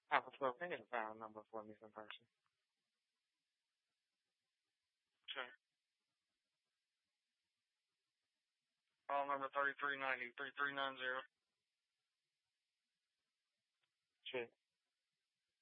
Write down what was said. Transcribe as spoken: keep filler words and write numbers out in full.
Alpha twelve, can you get a file number for me some person? Okay. File number thirty-three ninety, thirty-three ninety. Check.